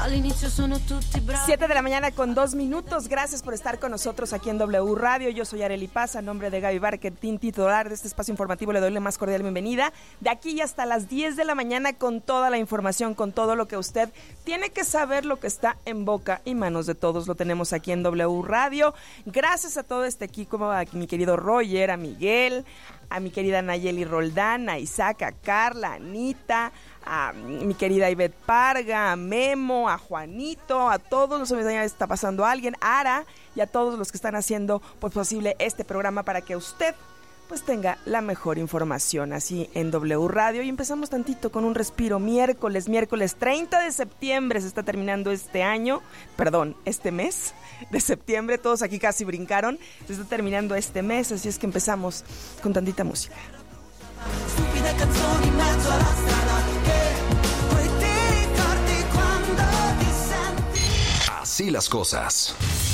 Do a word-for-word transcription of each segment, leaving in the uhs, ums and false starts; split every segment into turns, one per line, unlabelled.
all'inizio sono tutti bravi.
Siete de la mañana con dos minutos. Gracias por estar con nosotros aquí en W Radio. Yo soy Arely Paz, a nombre de Gaby Barquetín, titular de este espacio informativo, le doy la más cordial bienvenida. De aquí y hasta las diez de la mañana con toda la información, con todo lo que usted tiene que saber, lo que está en boca y manos de todos. Lo tenemos aquí en W Radio. Gracias a todo este equipo, a mi querido Roger, a Miguel, a mi querida Nayeli Roldán, a Isaac, a Carla, a Anita, a mi querida Ivette Parga, a Memo, a Juanito, a todos los que está pasando a alguien, a Ara, y a todos los que están haciendo pues posible este programa para que usted pues tenga la mejor información así en W Radio. Y empezamos tantito con un respiro. Miércoles, miércoles treinta de septiembre, se está terminando este año, perdón, este mes de septiembre, todos aquí casi brincaron, se está terminando este mes, así es que empezamos con tantita música. Stupide canzoni in mezzo alla strada che puoi ricordi quando ti senti.
Así las cosas.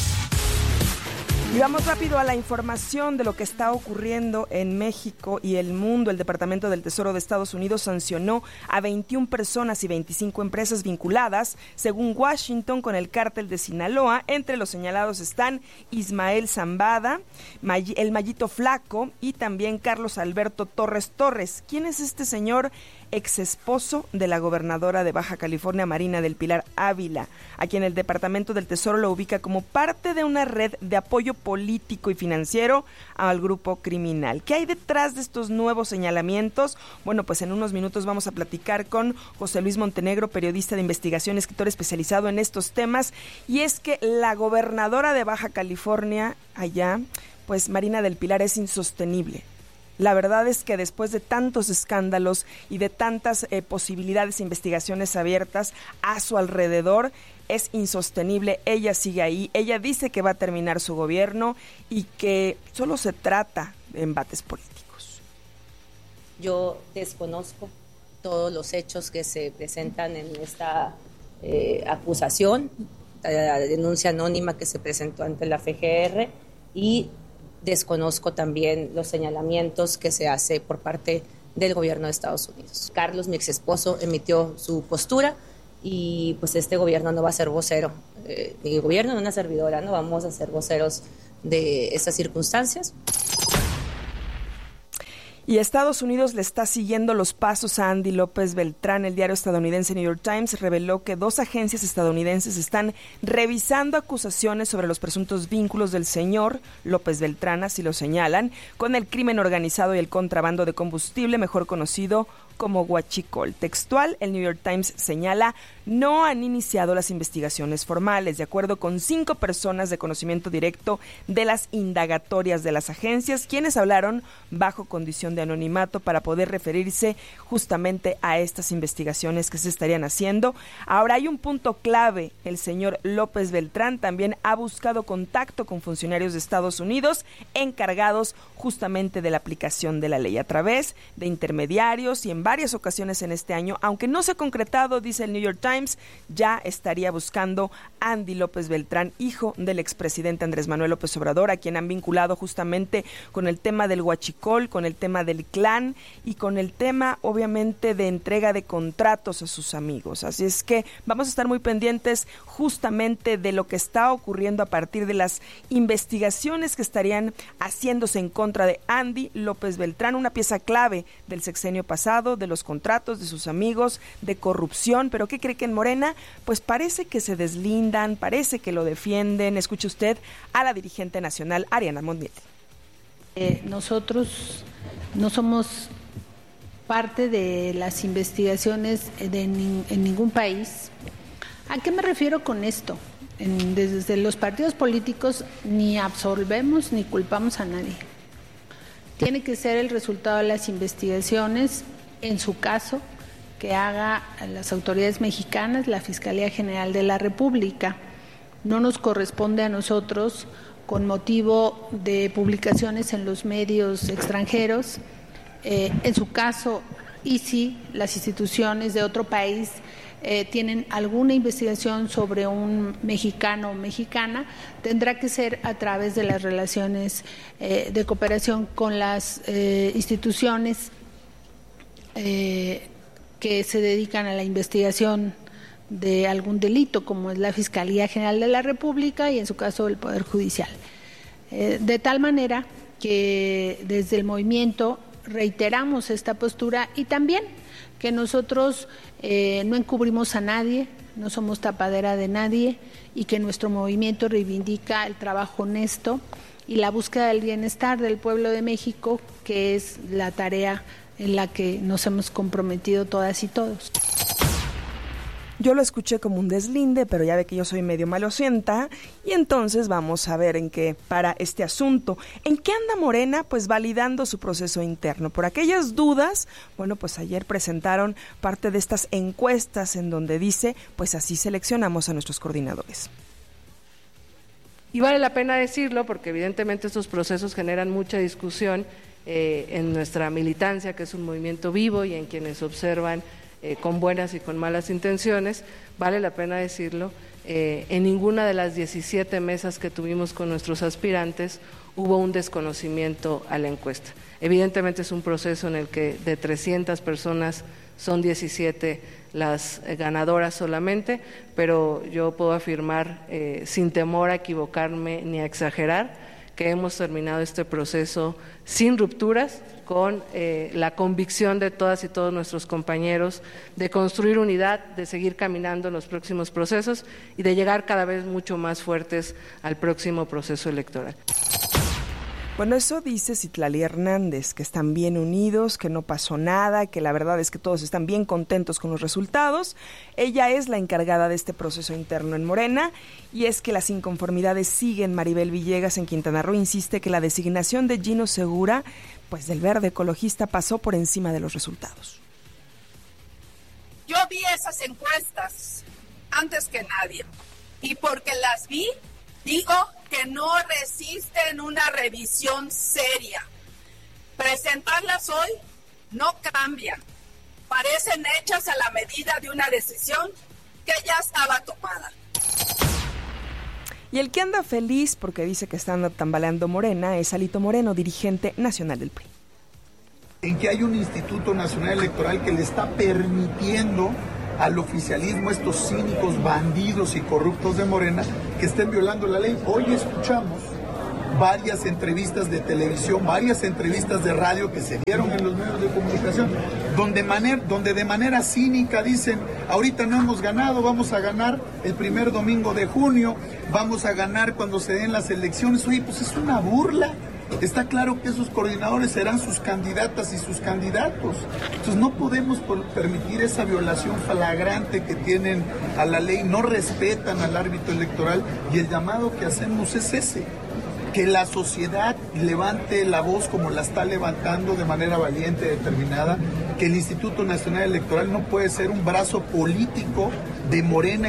Y vamos rápido a la información de lo que está ocurriendo en México y el mundo. El Departamento del Tesoro de Estados Unidos sancionó a veintiuna personas y veinticinco empresas vinculadas, según Washington, con el cártel de Sinaloa. Entre los señalados están Ismael Zambada, el Mayito Flaco y también Carlos Alberto Torres Torres. ¿Quién es este señor? Ex esposo de la gobernadora de Baja California, Marina del Pilar Ávila, a quien el Departamento del Tesoro lo ubica como parte de una red de apoyo político y financiero al grupo criminal. ¿Qué hay detrás de estos nuevos señalamientos? Bueno, pues en unos minutos vamos a platicar con José Luis Montenegro, periodista de investigación, escritor especializado en estos temas, y es que la gobernadora de Baja California, allá, pues Marina del Pilar, es insostenible. La verdad es que después de tantos escándalos y de tantas eh, posibilidades e investigaciones abiertas a su alrededor, es insostenible. Ella sigue ahí, ella dice que va a terminar su gobierno y que solo se trata de embates políticos.
Yo desconozco todos los hechos que se presentan en esta eh, acusación, la denuncia anónima que se presentó ante la F G R, y desconozco también los señalamientos que se hace por parte del gobierno de Estados Unidos. Carlos, mi ex esposo, emitió su postura y pues este gobierno no va a ser vocero. Eh, mi gobierno, una servidora, no vamos a ser voceros de estas circunstancias.
Y Estados Unidos le está siguiendo los pasos a Andy López Beltrán. El diario estadounidense New York Times reveló que dos agencias estadounidenses están revisando acusaciones sobre los presuntos vínculos del señor López Beltrán, así lo señalan, con el crimen organizado y el contrabando de combustible, mejor conocido como huachicol. Textual, el New York Times señala, no han iniciado las investigaciones formales, de acuerdo con cinco personas de conocimiento directo de las indagatorias de las agencias, quienes hablaron bajo condición de anonimato para poder referirse justamente a estas investigaciones que se estarían haciendo. Ahora hay un punto clave, el señor López Beltrán también ha buscado contacto con funcionarios de Estados Unidos encargados justamente de la aplicación de la ley a través de intermediarios, y en varias ocasiones en este año, aunque no se ha concretado, dice el New York Times, ya estaría buscando a Andy López Beltrán, hijo del expresidente Andrés Manuel López Obrador, a quien han vinculado justamente con el tema del huachicol, con el tema del clan y con el tema, obviamente, de entrega de contratos a sus amigos. Así es que vamos a estar muy pendientes justamente de lo que está ocurriendo a partir de las investigaciones que estarían haciéndose en contra de Andy López Beltrán, una pieza clave del sexenio pasado, de los contratos de sus amigos, de corrupción. Pero ¿qué cree que en Morena? Pues parece que se deslindan, parece que lo defienden. Escuche usted a la dirigente nacional, Ariana Montiel.
Eh, nosotros no somos parte de las investigaciones de ni, en ningún país. ¿A qué me refiero con esto? En, desde los partidos políticos ni absolvemos ni culpamos a nadie. Tiene que ser el resultado de las investigaciones, en su caso, que haga las autoridades mexicanas, la Fiscalía General de la República. No nos corresponde a nosotros, con motivo de publicaciones en los medios extranjeros, eh, en su caso, y si las instituciones de otro país eh, tienen alguna investigación sobre un mexicano o mexicana, tendrá que ser a través de las relaciones eh, de cooperación con las eh, instituciones eh, que se dedican a la investigación de algún delito, como es la Fiscalía General de la República y en su caso el Poder Judicial. Eh, de tal manera que desde el movimiento reiteramos esta postura y también que nosotros eh, no encubrimos a nadie, no somos tapadera de nadie y que nuestro movimiento reivindica el trabajo honesto y la búsqueda del bienestar del pueblo de México, que es la tarea en la que nos hemos comprometido todas y todos.
Yo lo escuché como un deslinde, pero ya ve que yo soy medio malocienta, y entonces vamos a ver en qué para este asunto. ¿En qué anda Morena? Pues validando su proceso interno. Por aquellas dudas, bueno, pues ayer presentaron parte de estas encuestas en donde dice, pues así seleccionamos a nuestros coordinadores.
Y vale la pena decirlo porque evidentemente estos procesos generan mucha discusión eh, en nuestra militancia, que es un movimiento vivo, y en quienes observan eh, con buenas y con malas intenciones. Vale la pena decirlo, eh, en ninguna de las diecisiete mesas que tuvimos con nuestros aspirantes hubo un desconocimiento a la encuesta. Evidentemente es un proceso en el que de trescientas personas son diecisiete las ganadoras solamente, pero yo puedo afirmar eh, sin temor a equivocarme ni a exagerar que hemos terminado este proceso sin rupturas, con eh, la convicción de todas y todos nuestros compañeros de construir unidad, de seguir caminando en los próximos procesos y de llegar cada vez mucho más fuertes al próximo proceso electoral.
Bueno, eso dice Citlali Hernández, que están bien unidos, que no pasó nada, que la verdad es que todos están bien contentos con los resultados. Ella es la encargada de este proceso interno en Morena, y es que las inconformidades siguen. Maribel Villegas en Quintana Roo insiste que la designación de Gino Segura, pues del Verde Ecologista, pasó por encima de los resultados.
Yo vi esas encuestas antes que nadie, y porque las vi, digo que no resisten una revisión seria. Presentarlas hoy no cambian. Parecen hechas a la medida de una decisión que ya estaba tomada.
Y el que anda feliz porque dice que está tambaleando Morena es Alito Moreno, dirigente nacional del P R I.
En que hay un Instituto Nacional Electoral que le está permitiendo al oficialismo, estos cínicos bandidos y corruptos de Morena, que estén violando la ley. Hoy escuchamos varias entrevistas de televisión, varias entrevistas de radio que se dieron en los medios de comunicación, donde, maner, donde de manera cínica dicen, ahorita no hemos ganado, vamos a ganar el primer domingo de junio, vamos a ganar cuando se den las elecciones. Oye, pues es una burla. Está claro que esos coordinadores serán sus candidatas y sus candidatos. Entonces no podemos permitir esa violación flagrante que tienen a la ley, no respetan al árbitro electoral, y el llamado que hacemos es ese, que la sociedad levante la voz como la está levantando de manera valiente y determinada, que el Instituto Nacional Electoral no puede ser un brazo político de Morena.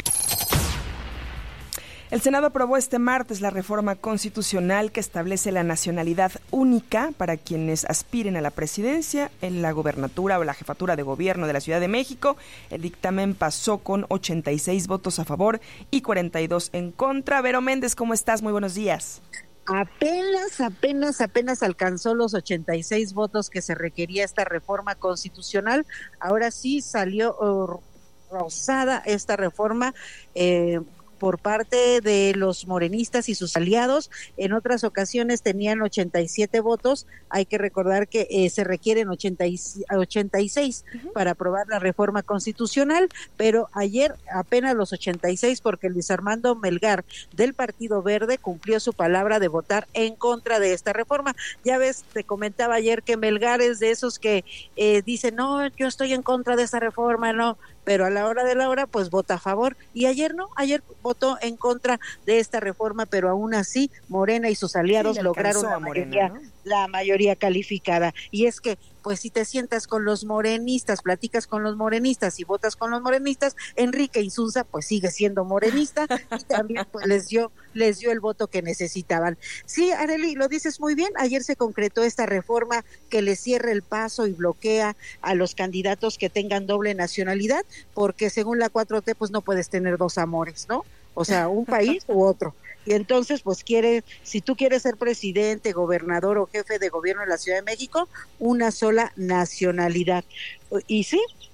El Senado aprobó este martes la reforma constitucional que establece la nacionalidad única para quienes aspiren a la presidencia, en la gobernatura o la jefatura de gobierno de la Ciudad de México. El dictamen pasó con ochenta y seis votos a favor y cuarenta y dos en contra. Vero Méndez, ¿cómo estás? Muy buenos días.
Apenas, apenas, apenas alcanzó los ochenta y seis votos que se requería esta reforma constitucional. Ahora sí salió uh, rosada esta reforma, eh, por parte de los morenistas y sus aliados. En otras ocasiones tenían ochenta y siete votos. Hay que recordar que eh, se requieren ochenta y seis uh-huh. para aprobar la reforma constitucional, pero ayer apenas los ochenta y seis, porque Luis Armando Melgar del Partido Verde cumplió su palabra de votar en contra de esta reforma. Ya ves, te comentaba ayer que Melgar es de esos que eh, dicen, no, yo estoy en contra de esta reforma, no, pero a la hora de la hora pues vota a favor, y ayer no, ayer votó en contra de esta reforma, pero aún así Morena y sus aliados sí, lograron la mayoría, Morena, ¿no? la mayoría calificada. Y es que pues si te sientas con los morenistas, platicas con los morenistas y votas con los morenistas, Enrique Insunza pues sigue siendo morenista y también pues les dio les dio el voto que necesitaban. Sí, Arely, lo dices muy bien, ayer se concretó esta reforma que le cierra el paso y bloquea a los candidatos que tengan doble nacionalidad, porque según la cuatro T pues no puedes tener dos amores, ¿no? O sea, un país u otro. Y entonces, pues quiere, si tú quieres ser presidente, gobernador o jefe de gobierno de la Ciudad de México, una sola nacionalidad. Y sí,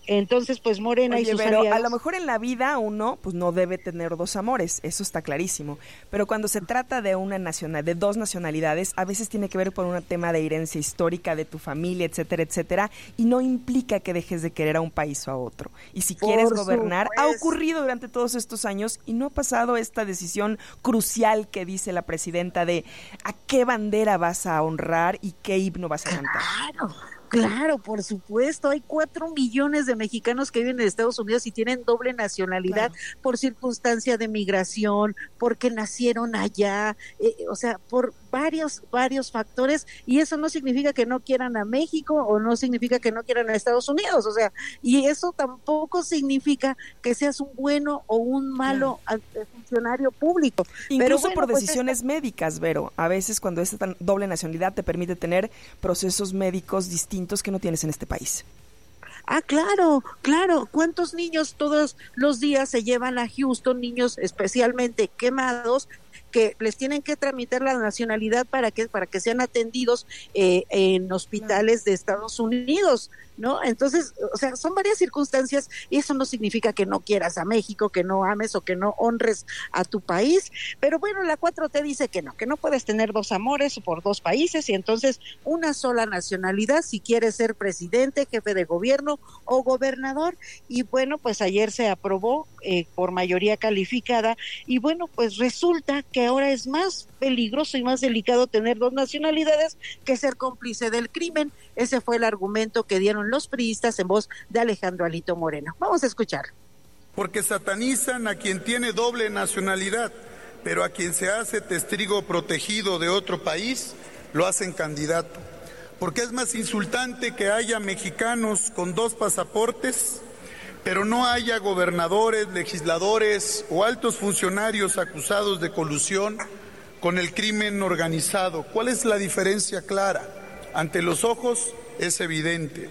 Entonces, pues Morena
Oye,
y sus
pero
aliados...
a lo mejor en la vida uno pues no debe tener dos amores, eso está clarísimo. Pero cuando se trata de una nacional, de dos nacionalidades, a veces tiene que ver por un tema de herencia histórica de tu familia, etcétera, etcétera, y no implica que dejes de querer a un país o a otro. Y si quieres
Por
gobernar,
supuesto.
ha ocurrido durante todos estos años y no ha pasado esta decisión crucial que dice la presidenta de a qué bandera vas a honrar y qué himno vas a cantar.
Claro. Claro, por supuesto, hay cuatro millones de mexicanos que viven en Estados Unidos y tienen doble nacionalidad claro. por circunstancia de migración, porque nacieron allá, eh, o sea, por varios, varios factores, y eso no significa que no quieran a México o no significa que no quieran a Estados Unidos, o sea, y eso tampoco significa que seas un bueno o un malo claro. funcionario público.
Incluso
Pero bueno,
por
pues
decisiones
esta...
médicas, Vero, a veces cuando esta doble nacionalidad te permite tener procesos médicos distintos que no tienes en este país.
Ah, claro, claro. ¿Cuántos niños todos los días se llevan a Houston, niños especialmente quemados, que les tienen que tramitar la nacionalidad para que para que sean atendidos eh, en hospitales de Estados Unidos, ¿no? Entonces, o sea, son varias circunstancias y eso no significa que no quieras a México, que no ames o que no honres a tu país, pero bueno, la cuatro T dice que no, que no puedes tener dos amores por dos países y entonces una sola nacionalidad si quieres ser presidente, jefe de gobierno o gobernador. Y bueno, pues ayer se aprobó eh, por mayoría calificada y bueno, pues resulta que ahora es más peligroso y más delicado tener dos nacionalidades que ser cómplice del crimen. Ese fue el argumento que dieron los priistas en voz de Alejandro Alito Moreno. Vamos a escuchar.
Porque satanizan a quien tiene doble nacionalidad, pero a quien se hace testigo protegido de otro país, lo hacen candidato. Porque es más insultante que haya mexicanos con dos pasaportes, pero no haya gobernadores, legisladores o altos funcionarios acusados de colusión con el crimen organizado. ¿Cuál es la diferencia clara? Ante los ojos es evidente.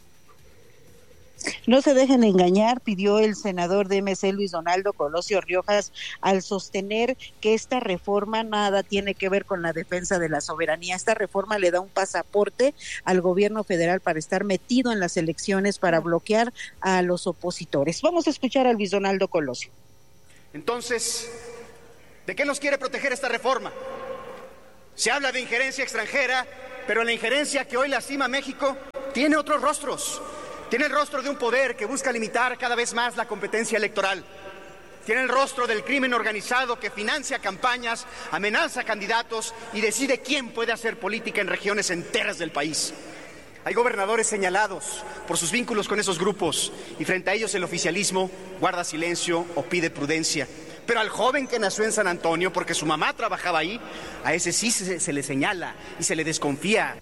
No se dejen engañar, pidió el senador de M C, Luis Donaldo Colosio Riojas, al sostener que esta reforma nada tiene que ver con la defensa de la soberanía. Esta reforma le da un pasaporte al gobierno federal para estar metido en las elecciones, para bloquear a los opositores. Vamos a escuchar a Luis Donaldo Colosio.
Entonces, ¿de qué nos quiere proteger esta reforma? Se habla de injerencia extranjera, pero la injerencia que hoy lastima a México tiene otros rostros. Tiene el rostro de un poder que busca limitar cada vez más la competencia electoral. Tiene el rostro del crimen organizado que financia campañas, amenaza a candidatos y decide quién puede hacer política en regiones enteras del país. Hay gobernadores señalados por sus vínculos con esos grupos y frente a ellos el oficialismo guarda silencio o pide prudencia. Pero al joven que nació en San Antonio porque su mamá trabajaba ahí, a ese sí se, se le señala y se le desconfía.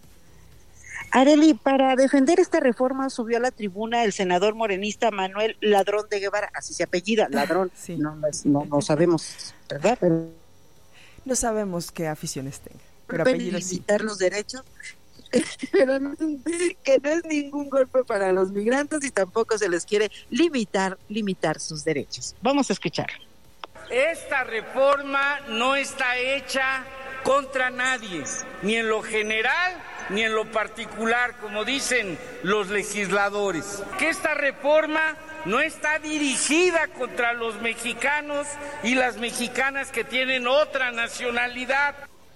Arely, para defender esta reforma subió a la tribuna el senador morenista Manuel Ladrón de Guevara, así se apellida, Ladrón, sí. no, no, no sabemos, ¿verdad? Pero,
no sabemos qué aficiones tenga, pero apellido sí.
Limitar los derechos, pero no, que no es ningún golpe para los migrantes y tampoco se les quiere limitar, limitar sus derechos. Vamos a escuchar.
Esta reforma no está hecha contra nadie, ni en lo general ni en lo particular, como dicen los legisladores. Que esta reforma no está dirigida contra los mexicanos y las mexicanas que tienen otra nacionalidad.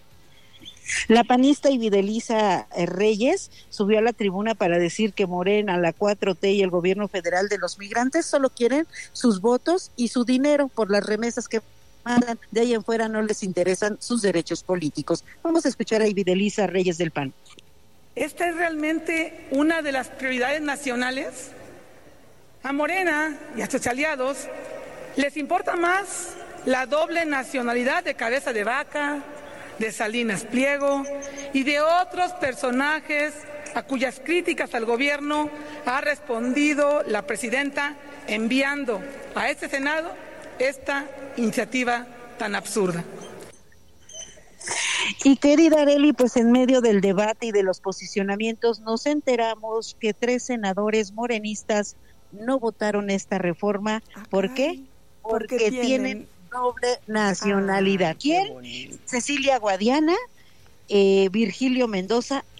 La panista Ibidelisa Reyes subió a la tribuna para decir que Morena, la cuatro T y el gobierno federal de los migrantes solo quieren sus votos y su dinero por las remesas que mandan. De ahí en fuera no les interesan sus derechos políticos. Vamos a escuchar a Ibidelisa Reyes del P A N.
¿Esta es realmente una de las prioridades nacionales? A Morena y a sus aliados les importa más la doble nacionalidad de Cabeza de Vaca, de Salinas Pliego y de otros personajes a cuyas críticas al gobierno ha respondido la presidenta enviando a este Senado esta iniciativa tan absurda.
Y querida Arely, pues en medio del debate y de los posicionamientos nos enteramos que tres senadores morenistas no votaron esta reforma. ¿Por qué? Porque, Porque tienen... tienen doble nacionalidad. Ah, ¿quién? Cecilia Guadiana, eh, Virgilio Mendoza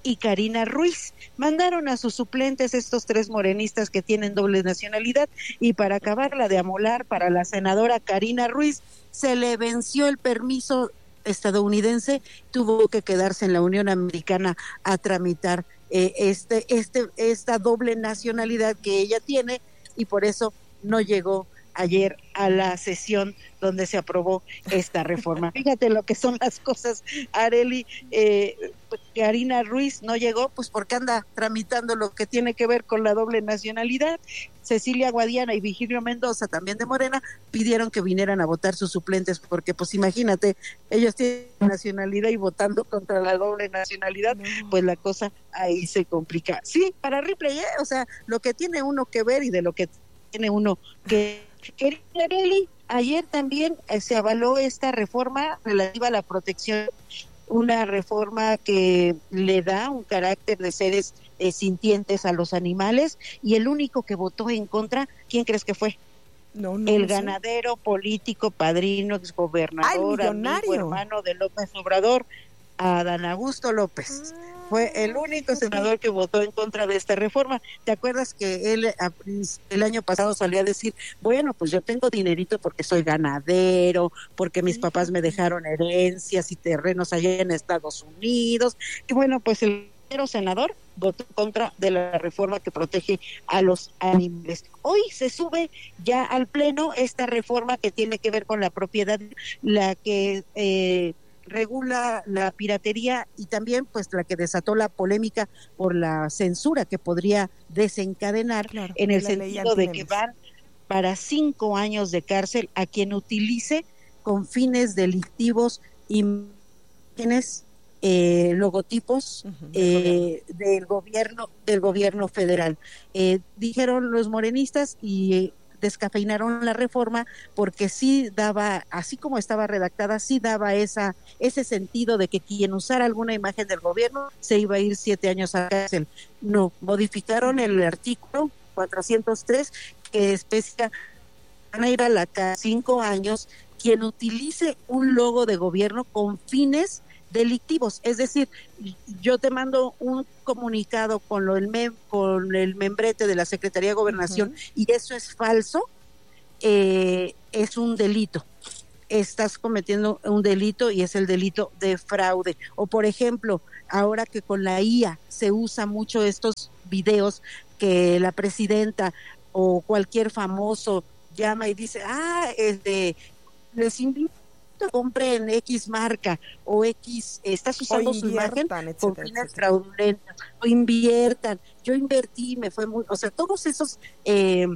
y Karina Ruiz. Mandaron a sus suplentes estos tres morenistas que tienen doble nacionalidad, y para acabarla de amolar, para la senadora Karina Ruiz se le venció el permiso estadounidense, tuvo que quedarse en la Unión Americana a tramitar eh, este, este, esta doble nacionalidad que ella tiene, y por eso no llegó ayer a la sesión donde se aprobó esta reforma. Fíjate lo que son las cosas, Arely. eh, Karina Ruiz no llegó pues porque anda tramitando lo que tiene que ver con la doble nacionalidad. Cecilia Guadiana y Virgilio Mendoza, también de Morena, pidieron que vinieran a votar sus suplentes, porque pues imagínate, ellos tienen nacionalidad y votando contra la doble nacionalidad, no. Pues la cosa ahí se complica. Sí, para Ripley, ¿eh? O sea, lo que tiene uno que ver y de lo que tiene uno que... Querida Arely, ayer también eh, se avaló esta reforma relativa a la protección, una reforma que le da un carácter de seres eh, sintientes a los animales, y el único que votó en contra, ¿quién crees que fue?
No, no,
el
no
ganadero, sé. político, padrino, exgobernador, amigo, hermano de López Obrador, Adán Augusto López. Ah. Fue el único senador que votó en contra de esta reforma. ¿Te acuerdas que él el año pasado salió a decir, bueno, pues yo tengo dinerito porque soy ganadero, porque mis papás me dejaron herencias y terrenos allá en Estados Unidos? Y bueno, pues el senador votó en contra de la reforma que protege a los animales. Hoy se sube ya al pleno esta reforma que tiene que ver con la propiedad, la que... Eh, regula la piratería, y también pues la que desató la polémica por la censura que podría desencadenar, claro, en el sentido de que van para cinco años de cárcel a quien utilice con fines delictivos imágenes, eh, logotipos uh-huh, eh, del gobierno del gobierno federal. Eh, dijeron los morenistas y eh, descafeinaron la reforma porque sí daba, así como estaba redactada, sí daba esa ese sentido de que quien usara alguna imagen del gobierno se iba a ir siete años a cárcel. No, modificaron el artículo cuatrocientos tres que especifica van a ir a la cárcel cinco años quien utilice un logo de gobierno con fines delictivos. Es decir, yo te mando un comunicado con lo el mem, con el membrete de la Secretaría de Gobernación uh-huh. y eso es falso, eh, es un delito. Estás cometiendo un delito y es el delito de fraude. O por ejemplo, ahora que con la I A se usa mucho estos videos que la presidenta o cualquier famoso llama y dice, ah, este, les invito compren X marca o X, estás usando su imagen con fines fraudulentos, o inviertan, yo invertí, me fue muy, o sea, todos esos eh,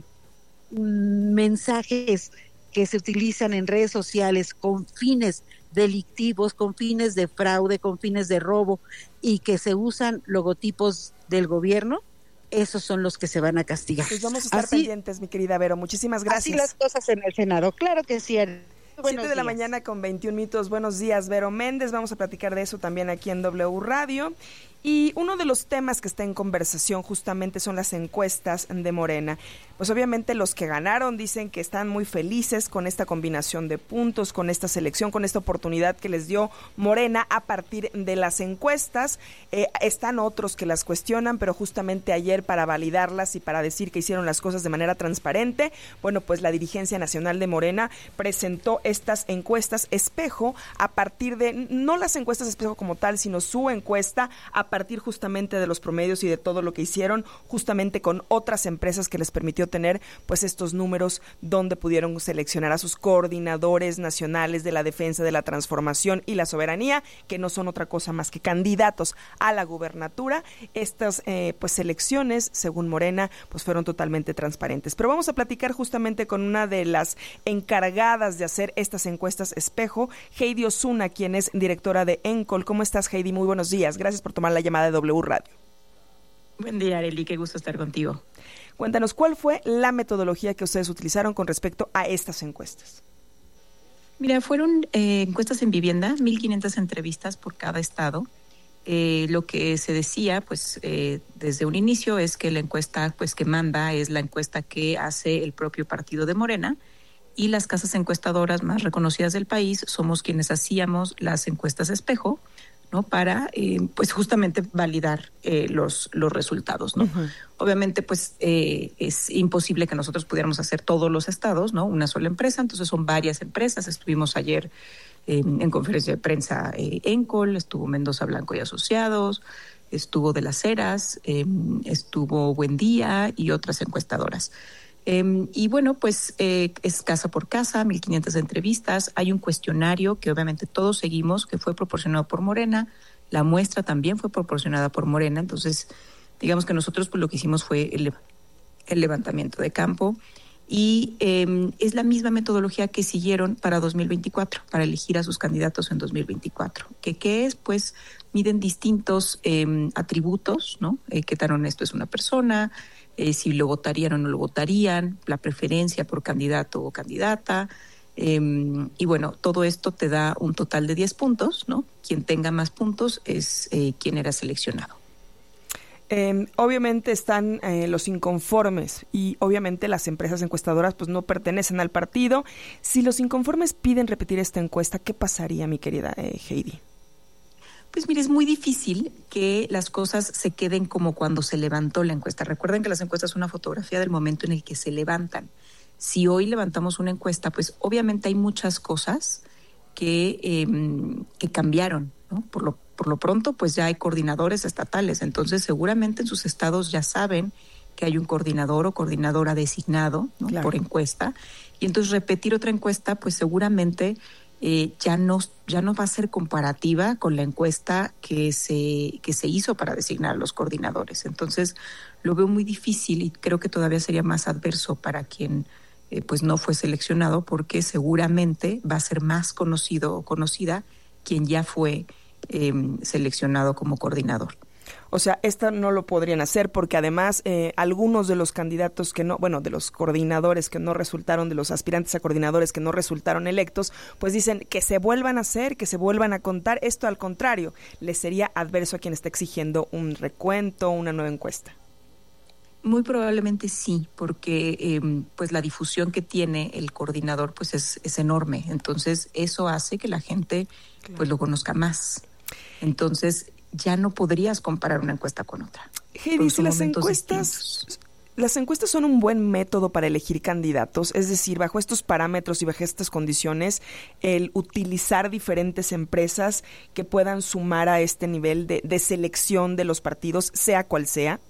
mensajes que se utilizan en redes sociales con fines delictivos, con fines de fraude, con fines de robo, y que se usan logotipos del gobierno, esos son los que se van a castigar.
Pues vamos a estar así, pendientes, mi querida Vero, muchísimas gracias.
Así las cosas en el Senado, claro que sí.
Siete de la mañana con veintiún minutos. Buenos días, Vero Méndez. Vamos a platicar de eso también aquí en W Radio. Y uno de los temas que está en conversación justamente son las encuestas de Morena. Pues obviamente los que ganaron dicen que están muy felices con esta combinación de puntos, con esta selección, con esta oportunidad que les dio Morena a partir de las encuestas. Eh, están otros que las cuestionan, pero justamente ayer, para validarlas y para decir que hicieron las cosas de manera transparente, bueno, pues la dirigencia nacional de Morena presentó estas encuestas espejo a partir de, no las encuestas espejo como tal, sino su encuesta a A partir justamente de los promedios y de todo lo que hicieron justamente con otras empresas que les permitió tener pues estos números donde pudieron seleccionar a sus coordinadores nacionales de la defensa de la transformación y la soberanía, que no son otra cosa más que candidatos a la gubernatura. Estas eh, pues selecciones, según Morena, pues fueron totalmente transparentes. Pero vamos a platicar justamente con una de las encargadas de hacer estas encuestas espejo, Heidi Osuna, quien es directora de Encol. ¿Cómo estás, Heidi? Muy buenos días. Gracias por tomar la llamada de W Radio.
Buen día, Arely, qué gusto estar contigo.
Cuéntanos, ¿cuál fue la metodología que ustedes utilizaron con respecto a estas encuestas?
Mira, fueron eh, encuestas en vivienda, mil quinientas entrevistas por cada estado. Eh, lo que se decía, pues, eh, desde un inicio es que la encuesta, pues, que manda es la encuesta que hace el propio partido de Morena, y las casas encuestadoras más reconocidas del país somos quienes hacíamos las encuestas espejo. ¿no? Para, eh, pues, justamente validar eh, los, los resultados, ¿no? Uh-huh. Obviamente, pues, eh, es imposible que nosotros pudiéramos hacer todos los estados, ¿no? Una sola empresa, entonces son varias empresas. Estuvimos ayer eh, en conferencia de prensa eh, Encol, estuvo Mendoza Blanco y Asociados, estuvo De las Heras, eh, estuvo Buen Día y otras encuestadoras. Eh, y bueno, pues eh, es casa por casa, mil quinientas entrevistas, hay un cuestionario que obviamente todos seguimos, que fue proporcionado por Morena, la muestra también fue proporcionada por Morena, entonces digamos que nosotros pues lo que hicimos fue el, el levantamiento de campo y eh, es la misma metodología que siguieron para dos mil veinticuatro, para elegir a sus candidatos en dos mil veinticuatro, que qué es, pues miden distintos eh, atributos, ¿no? Eh, qué tan honesto es una persona, Eh, si lo votarían o no lo votarían, la preferencia por candidato o candidata. Eh, y bueno, todo esto te da un total de diez puntos, ¿no? Quien tenga más puntos es eh, quien era seleccionado.
Eh, obviamente están eh, los inconformes y obviamente las empresas encuestadoras pues no pertenecen al partido. Si los inconformes piden repetir esta encuesta, ¿qué pasaría, mi querida eh, Heidi?
Pues mire, es muy difícil que las cosas se queden como cuando se levantó la encuesta. Recuerden que las encuestas son una fotografía del momento en el que se levantan. Si hoy levantamos una encuesta, pues obviamente hay muchas cosas que, eh, que cambiaron, ¿no? Por lo, por lo pronto, pues ya hay coordinadores estatales, entonces seguramente en sus estados ya saben que hay un coordinador o coordinadora designado, ¿no? Claro. Por encuesta. Y entonces repetir otra encuesta, pues seguramente Eh, ya no ya no va a ser comparativa con la encuesta que se que se hizo para designar a los coordinadores. Entonces lo veo muy difícil y creo que todavía sería más adverso para quien eh, pues no fue seleccionado, porque seguramente va a ser más conocido o conocida quien ya fue eh, seleccionado como coordinador.
O sea, esta no lo podrían hacer porque además eh, algunos de los candidatos que no, bueno, de los coordinadores que no resultaron, de los aspirantes a coordinadores que no resultaron electos, pues dicen que se vuelvan a hacer, que se vuelvan a contar. Esto al contrario, les sería adverso a quien está exigiendo un recuento, una nueva encuesta.
Muy probablemente sí, porque eh, pues la difusión que tiene el coordinador pues es, es enorme. Entonces eso hace que la gente claro. pues lo conozca más. Entonces ya no podrías comparar una encuesta con otra.
Heidi, si las encuestas, distintos. las encuestas son un buen método para elegir candidatos, es decir, bajo estos parámetros y bajo estas condiciones, el utilizar diferentes empresas que puedan sumar a este nivel de, de selección de los partidos, sea cual sea.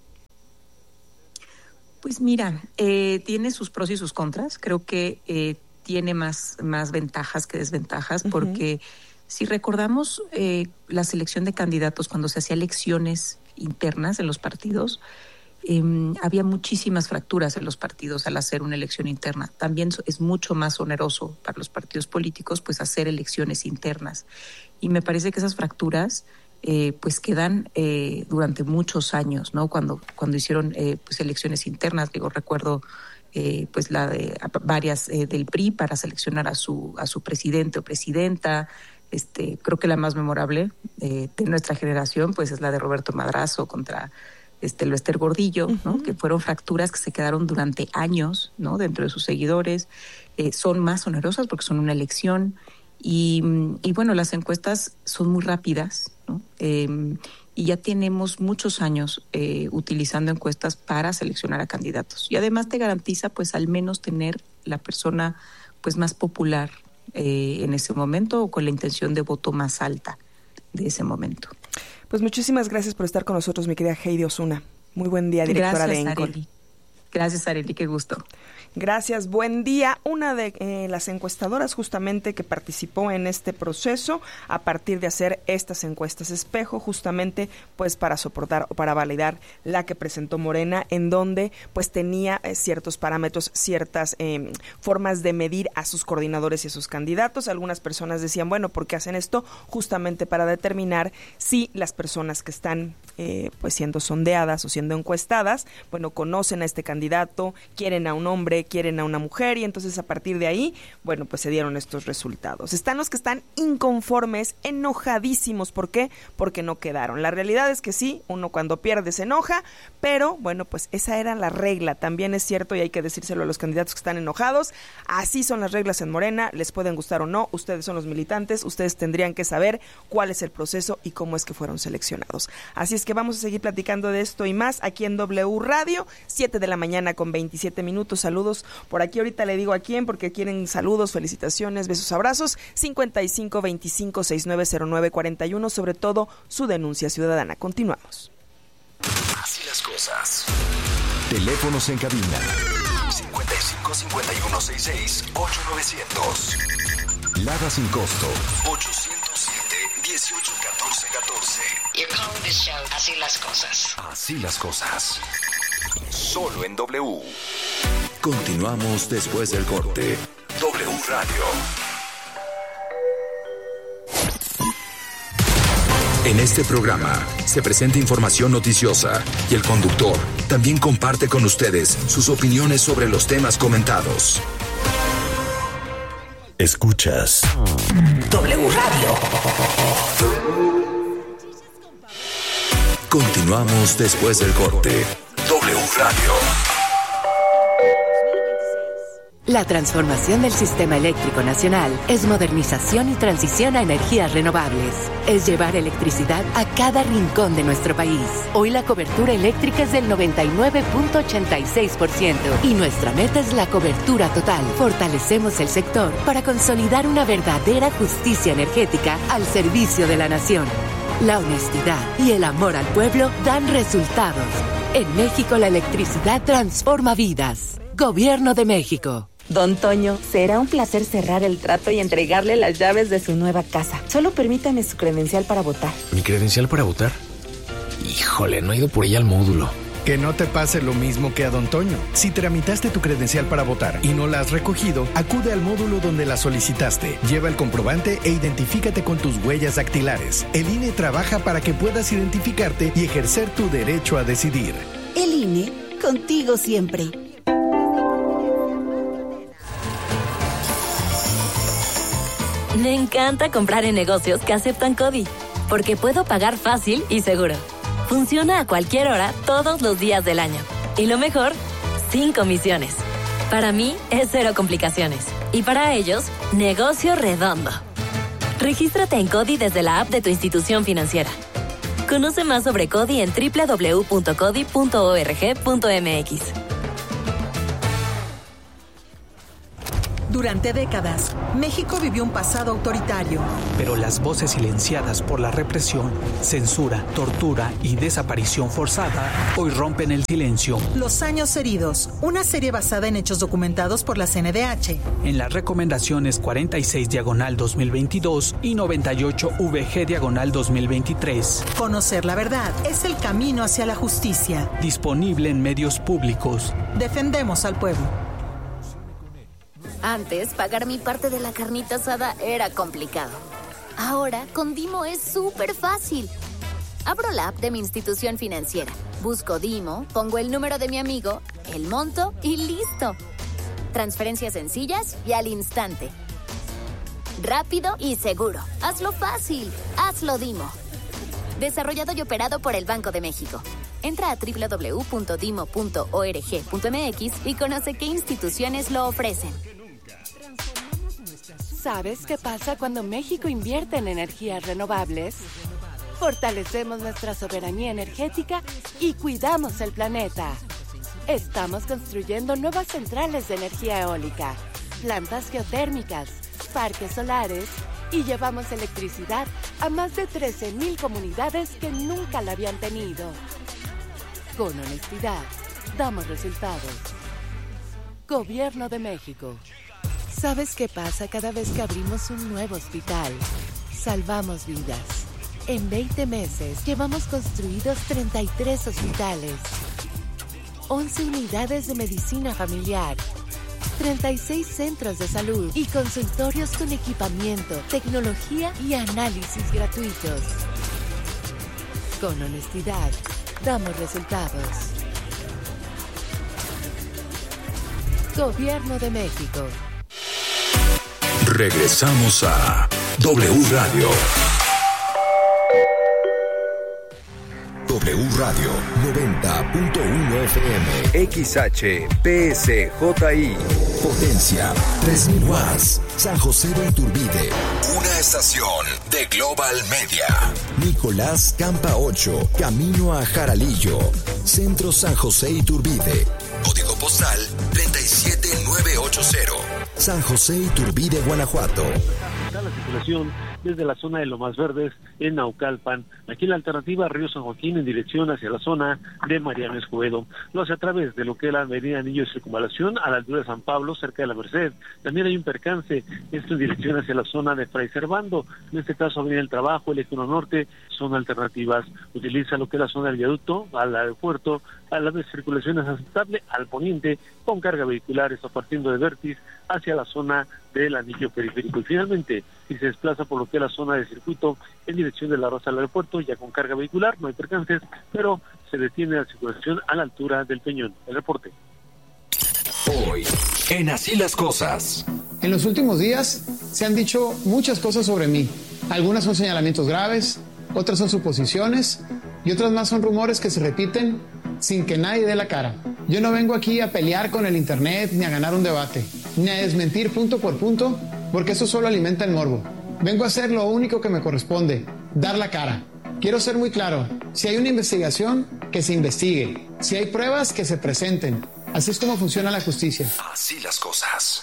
Pues mira, eh, tiene sus pros y sus contras. Creo que eh, tiene más, más ventajas que desventajas, uh-huh. porque si recordamos eh, la selección de candidatos cuando se hacía elecciones internas en los partidos, eh, había muchísimas fracturas en los partidos al hacer una elección interna. También es mucho más oneroso para los partidos políticos pues hacer elecciones internas. Y me parece que esas fracturas eh, pues quedan eh, durante muchos años, ¿no? Cuando, cuando hicieron eh, pues elecciones internas, digo, recuerdo eh, pues la de varias eh, del P R I para seleccionar a su, a su presidente o presidenta. Este, creo que la más memorable eh, de nuestra generación pues es la de Roberto Madrazo contra este Lester Gordillo, uh-huh. ¿no? Que fueron fracturas que se quedaron durante años, ¿no? Dentro de sus seguidores. Eh, son más onerosas porque son una elección y, y bueno, las encuestas son muy rápidas, ¿no? Eh, y ya tenemos muchos años eh, utilizando encuestas para seleccionar a candidatos y además te garantiza pues al menos tener la persona pues más popular Eh, en ese momento o con la intención de voto más alta de ese momento.
Pues muchísimas gracias por estar con nosotros, mi querida Heidi Osuna. Muy buen día, directora
gracias,
de Encol.
Arely. Gracias, Arely, qué gusto.
Gracias, buen día. Una de eh, las encuestadoras justamente que participó en este proceso a partir de hacer estas encuestas espejo, justamente pues para soportar o para validar la que presentó Morena, en donde pues tenía eh, ciertos parámetros, ciertas eh, formas de medir a sus coordinadores y a sus candidatos. Algunas personas decían, bueno, ¿por qué hacen esto? Justamente para determinar si las personas que están eh, pues siendo sondeadas o siendo encuestadas, bueno, conocen a este candidato, quieren a un hombre, hombre quieren a una mujer y entonces a partir de ahí, bueno, pues se dieron estos resultados. Están los que están inconformes, enojadísimos. ¿Por qué? Porque no quedaron. La realidad es que sí, uno cuando pierde se enoja, pero bueno, pues esa era la regla. También es cierto y hay que decírselo a los candidatos que están enojados. Así son las reglas en Morena, les pueden gustar o no, ustedes son los militantes, ustedes tendrían que saber cuál es el proceso y cómo es que fueron seleccionados. Así es que vamos a seguir platicando de esto y más aquí en W Radio, siete de la mañana con veintisiete minutos. Saludos por aquí, ahorita le digo a quién, porque quieren saludos, felicitaciones, besos, abrazos. Cincuenta y cinco veinticinco sesenta y nueve cero nueve cuarenta y uno, sobre todo su denuncia ciudadana. Continuamos.
Así las cosas. Teléfonos en cabina cincuenta y cinco cincuenta y uno sesenta y seis ocho novecientos. Lada sin costo ochocientos siete dieciocho catorce catorce.
You're calling this show Así las cosas.
Así las cosas. Solo en W. Continuamos después del corte. W Radio. En este programa se presenta información noticiosa y el conductor también comparte con ustedes sus opiniones sobre los temas comentados. Escuchas
W Radio.
Continuamos después del corte. W Radio.
La transformación del sistema eléctrico nacional es modernización y transición a energías renovables. Es llevar electricidad a cada rincón de nuestro país. Hoy la cobertura eléctrica es del noventa y nueve punto ochenta y seis por ciento y nuestra meta es la cobertura total. Fortalecemos el sector para consolidar una verdadera justicia energética al servicio de la nación. La honestidad y el amor al pueblo dan resultados. En México la electricidad transforma vidas. Gobierno de México.
Don Toño, será un placer cerrar el trato y entregarle las llaves de su nueva casa. Solo permítame su credencial para votar.
¿Mi credencial para votar? Híjole, no he ido por ella al módulo.
Que no te pase lo mismo que a Don Toño. Si tramitaste tu credencial para votar y no la has recogido, acude al módulo donde la solicitaste. Lleva el comprobante e identifícate con tus huellas dactilares. El I N E trabaja para que puedas identificarte y ejercer tu derecho a decidir.
El I N E, contigo siempre.
Me encanta comprar en negocios que aceptan CODI, porque puedo pagar fácil y seguro. Funciona a cualquier hora, todos los días del año. Y lo mejor, sin comisiones. Para mí, es cero complicaciones. Y para ellos, negocio redondo. Regístrate en CODI desde la app de tu institución financiera. Conoce más sobre CODI en doble u doble u doble u punto codi punto org punto m x.
Durante décadas, México vivió un pasado autoritario.
Pero las voces silenciadas por la represión, censura, tortura y desaparición forzada hoy rompen el silencio.
Los años heridos, una serie basada en hechos documentados por la C N D H.
En las recomendaciones cuarenta y seis diagonal dos mil veintidós y noventa y ocho V G diagonal dos mil veintitrés.
Conocer la verdad es el camino hacia la justicia.
Disponible en medios públicos.
Defendemos al pueblo.
Antes, pagar mi parte de la carnita asada era complicado. Ahora, con Dimo es súper fácil. Abro la app de mi institución financiera, busco Dimo, pongo el número de mi amigo, el monto y listo. Transferencias sencillas y al instante. Rápido y seguro. Hazlo fácil. Hazlo Dimo. Desarrollado y operado por el Banco de México. Entra a doble u doble u doble u punto dimo punto org punto m x y conoce qué instituciones lo ofrecen.
¿Sabes qué pasa cuando México invierte en energías renovables? Fortalecemos nuestra soberanía energética y cuidamos el planeta. Estamos construyendo nuevas centrales de energía eólica, plantas geotérmicas, parques solares y llevamos electricidad a más de trece mil comunidades que nunca la habían tenido. Con honestidad, damos resultados. Gobierno de México. ¿Sabes qué pasa cada vez que abrimos un nuevo hospital? Salvamos vidas. En veinte meses llevamos construidos treinta y tres hospitales, once unidades de medicina familiar, treinta y seis centros de salud y consultorios con equipamiento, tecnología y análisis gratuitos. Con honestidad, damos resultados. Gobierno de México.
Regresamos a W Radio. W Radio noventa punto uno F M. X H P S J I. Potencia tres mil watts. San José de Iturbide. Una estación de Global Media. Nicolás Campa ocho. Camino a Jaralillo. Centro San José Iturbide. Código postal treinta y siete nueve ochenta. San José Iturbide, Guanajuato.
La circulación desde la zona de Lomas Verdes en Naucalpan, aquí en la alternativa Río San Joaquín en dirección hacia la zona de Mariano Escobedo. Lo hace a través de lo que es la avenida Anillo de Circunvalación a la altura de San Pablo, cerca de la Merced. También hay un percance, esto en dirección hacia la zona de Fray Servando, en este caso Avenida del Trabajo, el Eje uno Norte, son alternativas. Utiliza lo que es la zona del viaducto al aeropuerto, a la vez circulación es aceptable al poniente con carga vehicular, está partiendo de Vertis hacia la zona del anillo periférico. Y finalmente, si se desplaza por lo que es la zona de circuito en dirección de la Rosa al aeropuerto, ya con carga vehicular, no hay percances, pero se detiene la circulación a la altura del Peñón. El reporte.
Hoy, en Así las Cosas.
En los últimos días se han dicho muchas cosas sobre mí. Algunas son señalamientos graves, otras son suposiciones y otras más son rumores que se repiten sin que nadie dé la cara. Yo no vengo aquí a pelear con el internet ni a ganar un debate, ni a desmentir punto por punto, porque eso solo alimenta el morbo. Vengo a hacer lo único que me corresponde, dar la cara. Quiero ser muy claro, si hay una investigación, que se investigue. Si hay pruebas, que se presenten. Así es como funciona la justicia.
Así las cosas.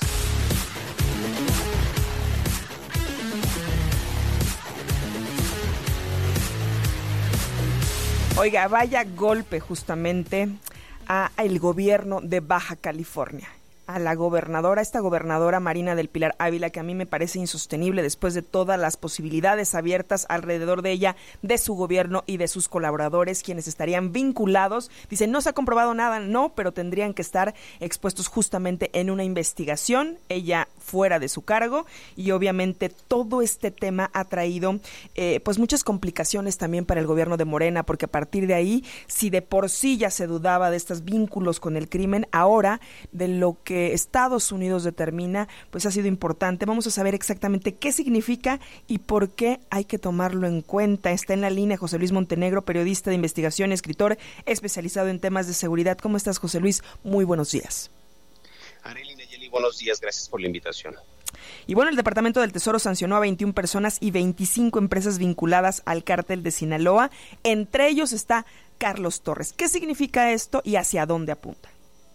Oiga, vaya golpe justamente a el gobierno de Baja California, a la gobernadora, esta gobernadora Marina del Pilar Ávila, que a mí me parece insostenible después de todas las posibilidades abiertas alrededor de ella, de su gobierno y de sus colaboradores, quienes estarían vinculados. Dicen, no se ha comprobado nada, no, pero tendrían que estar expuestos justamente en una investigación, ella fuera de su cargo, y obviamente todo este tema ha traído eh, pues muchas complicaciones también para el gobierno de Morena, porque a partir de ahí, si de por sí ya se dudaba de estos vínculos con el crimen, ahora de lo que Estados Unidos determina, pues ha sido importante. Vamos a saber exactamente qué significa y por qué hay que tomarlo en cuenta. Está en la línea José Luis Montenegro, periodista de investigación, escritor especializado en temas de seguridad. ¿Cómo estás, José Luis? Muy buenos días.
Arely, Nayeli, buenos días, gracias por la invitación.
Y bueno, el Departamento del Tesoro sancionó a veintiuna personas y veinticinco empresas vinculadas al cártel de Sinaloa. Entre ellos está Carlos Torres. ¿Qué significa esto y hacia dónde apunta?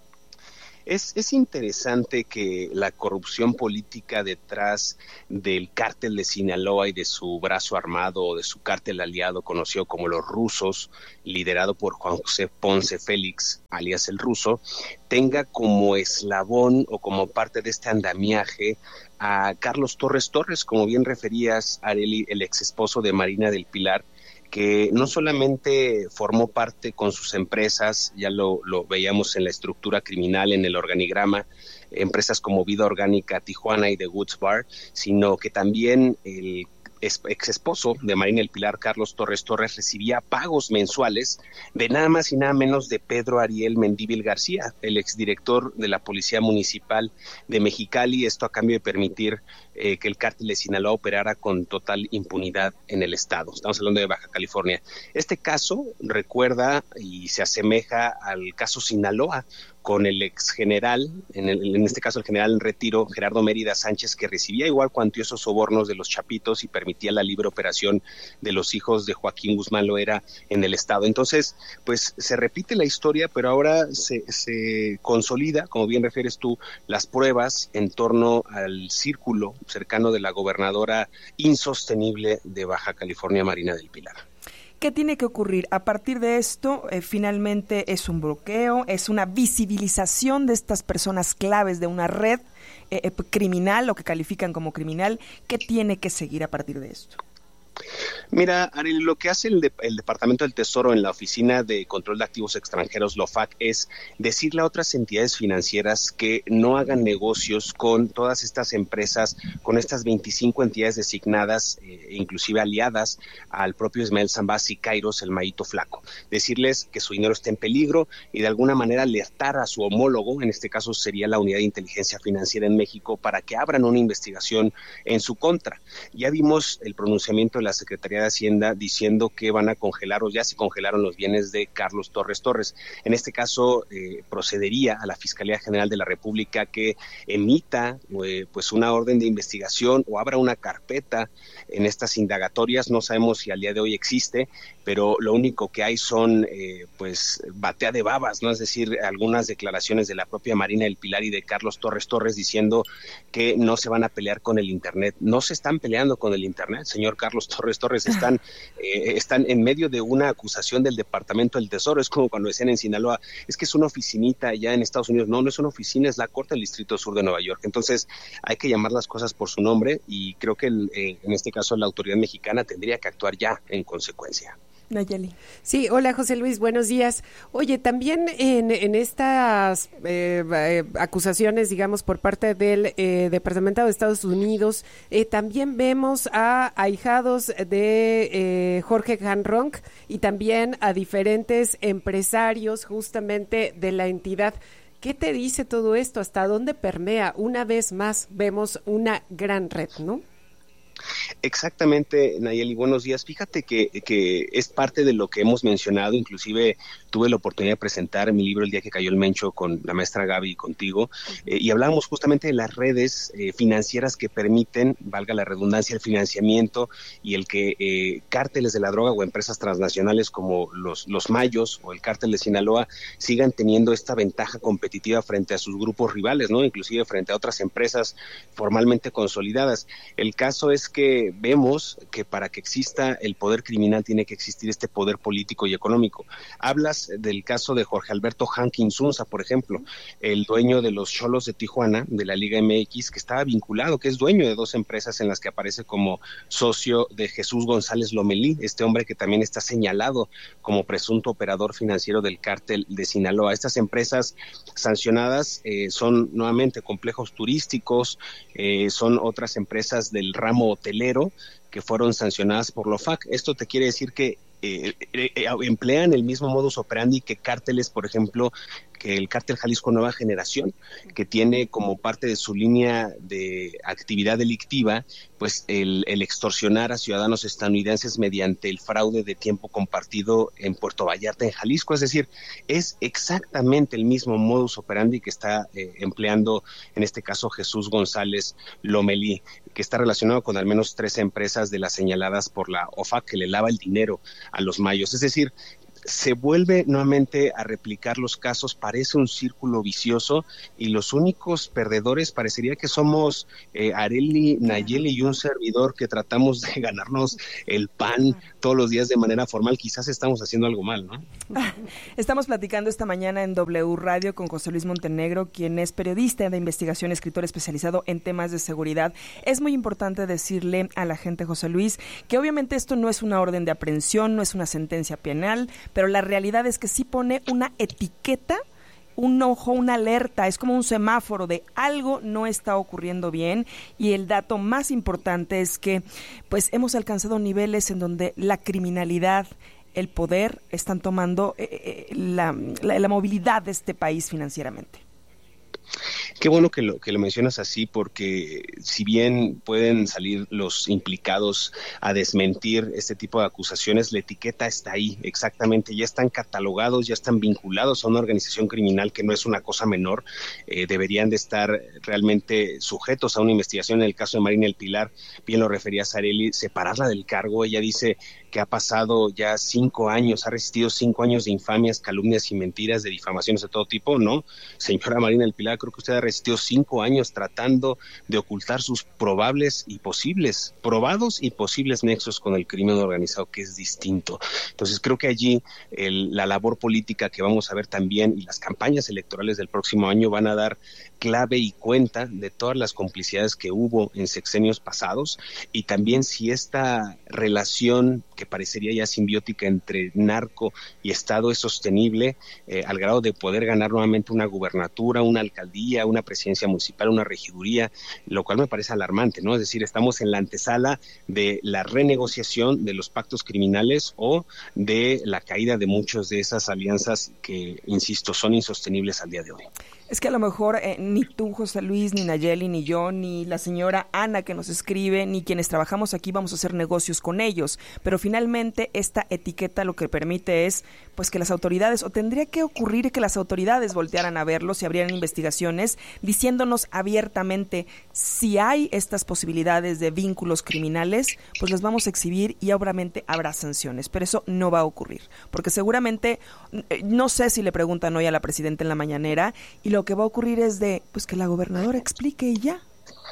Es, es interesante que la corrupción política detrás del cártel de Sinaloa y de su brazo armado o de su cártel aliado conocido como los Rusos, liderado por Juan José Ponce Félix, alias el Ruso, tenga como eslabón o como parte de este andamiaje a Carlos Torres Torres, como bien referías, Arely, el ex esposo de Marina del Pilar, que no solamente formó parte con sus empresas, ya lo, lo veíamos en la estructura criminal, en el organigrama, empresas como Vida Orgánica Tijuana y The Woods Bar, sino que también el ex esposo de Marina del Pilar, Carlos Torres Torres, recibía pagos mensuales de nada más y nada menos de Pedro Ariel Mendívil García, el exdirector de la Policía Municipal de Mexicali, esto a cambio de permitir eh, que el cártel de Sinaloa operara con total impunidad en el estado. Estamos hablando de Baja California. Este caso recuerda y se asemeja al caso Sinaloa, con el ex general, en, el, en este caso el general en retiro, Gerardo Mérida Sánchez, que recibía igual cuantiosos sobornos de los chapitos y permitía la libre operación de los hijos de Joaquín Guzmán Loera en el estado. Entonces, pues se repite la historia, pero ahora se, se consolida, como bien refieres tú, las pruebas en torno al círculo cercano de la gobernadora insostenible de Baja California, Marina del Pilar.
¿Qué tiene que ocurrir? A partir de esto, eh, finalmente es un bloqueo, es una visibilización de estas personas claves de una red eh, criminal, lo que califican como criminal. ¿Qué tiene que seguir a partir de esto?
Mira, Ariel, lo que hace el, de, el Departamento del Tesoro en la Oficina de Control de Activos Extranjeros, la O F A C, es decirle a otras entidades financieras que no hagan negocios con todas estas empresas, con estas veinticinco entidades designadas, eh, inclusive aliadas al propio Ismael Zambaz y Kairos, el Mayito Flaco. Decirles que su dinero está en peligro y de alguna manera alertar a su homólogo, en este caso sería la Unidad de Inteligencia Financiera en México, para que abran una investigación en su contra. Ya vimos el pronunciamiento de la Secretaría de Hacienda diciendo que van a congelar o ya se congelaron los bienes de Carlos Torres Torres. En este caso eh, procedería a la Fiscalía General de la República que emita eh, pues una orden de investigación o abra una carpeta en estas indagatorias. No sabemos si al día de hoy existe, pero lo único que hay son eh, pues batea de babas, ¿no? Es decir, algunas declaraciones de la propia Marina del Pilar y de Carlos Torres Torres diciendo que no se van a pelear con el Internet. No se están peleando con el Internet, señor Carlos Torres Torres. Están, eh, están en medio de una acusación del Departamento del Tesoro. Es como cuando decían en Sinaloa, es que es una oficinita allá en Estados Unidos. No, no es una oficina, es la Corte del Distrito Sur de Nueva York. Entonces hay que llamar las cosas por su nombre y creo que el, eh, en este caso la autoridad mexicana tendría que actuar ya en consecuencia.
Nayeli.
Sí, hola José Luis, buenos días. Oye, también en, en estas eh, eh, acusaciones, digamos, por parte del eh, Departamento de Estados Unidos, eh, también vemos a ahijados de eh, Jorge Hanronk y también a diferentes empresarios justamente de la entidad. ¿Qué te dice todo esto? ¿Hasta dónde permea? Una vez más vemos una gran red, ¿no?
Exactamente, Nayeli, buenos días. Fíjate que, que es parte de lo que hemos mencionado, inclusive tuve la oportunidad de presentar mi libro El día que cayó el Mencho con la maestra Gaby y contigo, eh, y hablábamos justamente de las redes eh, financieras que permiten, valga la redundancia, el financiamiento y el que eh, cárteles de la droga o empresas transnacionales como los, los Mayos o el cártel de Sinaloa sigan teniendo esta ventaja competitiva frente a sus grupos rivales, ¿no? Inclusive frente a otras empresas formalmente consolidadas. El caso es que vemos que para que exista el poder criminal tiene que existir este poder político y económico. Hablas del caso de Jorge Alberto Hank Insunza, por ejemplo, el dueño de los Xolos de Tijuana, de la Liga M X, que estaba vinculado, que es dueño de dos empresas en las que aparece como socio de Jesús González Lomelí, este hombre que también está señalado como presunto operador financiero del cártel de Sinaloa. Estas empresas sancionadas eh, son nuevamente complejos turísticos, eh, son otras empresas del ramo hotelero que fueron sancionadas por la O F A C. Esto te quiere decir que eh, eh, emplean el mismo modus operandi que cárteles, por ejemplo, que el cártel Jalisco Nueva Generación, que tiene como parte de su línea de actividad delictiva, pues el, el extorsionar a ciudadanos estadounidenses mediante el fraude de tiempo compartido en Puerto Vallarta, en Jalisco. Es decir, es exactamente el mismo modus operandi que está eh, empleando, en este caso, Jesús González Lomelí, que está relacionado con al menos tres empresas de las señaladas por la O F A C, que le lava el dinero a los Mayos. Es decir, se vuelve nuevamente a replicar los casos, parece un círculo vicioso y los únicos perdedores parecería que somos eh, Arely, Nayeli y un servidor que tratamos de ganarnos el pan todos los días de manera formal. Quizás estamos haciendo algo mal, ¿no?
Estamos platicando esta mañana en W Radio con José Luis Montenegro, quien es periodista de investigación, escritor especializado en temas de seguridad. Es muy importante decirle a la gente, José Luis, que obviamente esto no es una orden de aprehensión, no es una sentencia penal, pero la realidad es que sí pone una etiqueta, un ojo, una alerta, es como un semáforo de algo no está ocurriendo bien, y el dato más importante es que pues hemos alcanzado niveles en donde la criminalidad, el poder están tomando eh, la, la, la movilidad de este país financieramente.
Qué bueno que lo, que lo mencionas así, porque si bien pueden salir los implicados a desmentir este tipo de acusaciones, la etiqueta está ahí, exactamente, ya están catalogados, ya están vinculados a una organización criminal que no es una cosa menor, eh, deberían de estar realmente sujetos a una investigación. En el caso de Marina del Pilar, bien lo refería Arely, separarla del cargo. Ella dice que ha pasado ya cinco años, ha resistido cinco años de infamias, calumnias y mentiras, de difamaciones de todo tipo, ¿no? Señora Marina del Pilar, creo que usted ha resistió cinco años tratando de ocultar sus probables y posibles, probados y posibles nexos con el crimen organizado, que es distinto. Entonces creo que allí el, la labor política que vamos a ver también y las campañas electorales del próximo año van a dar clave y cuenta de todas las complicidades que hubo en sexenios pasados, y también si esta relación que parecería ya simbiótica entre narco y Estado es sostenible eh, al grado de poder ganar nuevamente una gubernatura, una alcaldía, una presidencia municipal, una regiduría, lo cual me parece alarmante, ¿no? Es decir, estamos en la antesala de la renegociación de los pactos criminales o de la caída de muchas de esas alianzas que, insisto, son insostenibles al día de hoy.
Es que a lo mejor eh, ni tú, José Luis, ni Nayeli, ni yo, ni la señora Ana que nos escribe, ni quienes trabajamos aquí vamos a hacer negocios con ellos. Pero finalmente esta etiqueta lo que permite es pues que las autoridades, o tendría que ocurrir que las autoridades voltearan a verlos y abrieran investigaciones diciéndonos abiertamente si hay estas posibilidades de vínculos criminales, pues las vamos a exhibir y obviamente habrá sanciones. Pero eso no va a ocurrir, porque seguramente, no sé si le preguntan hoy a la presidenta en la mañanera, y lo Lo que va a ocurrir es de pues que la gobernadora explique y ya.